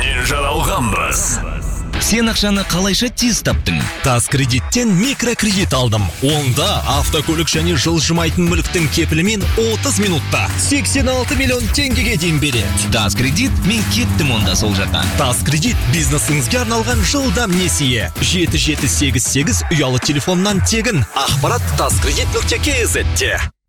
кімнен жаралғанбыз? Сен ақшаны қалайша тез таптың? Тас кредиттен микрокредит алдым. Онда автокөлік және жылжымайтын мүліктің кепілімен 30 минутта 86 миллион теңгеге дейін береді. Тас кредит, мен кеттім онда сол жаққа. Тас кредит бизнесіңізге арналған жылдам несие. 7788 ұялы телефоннан тегін. Ақпарат taskredit.kz-те.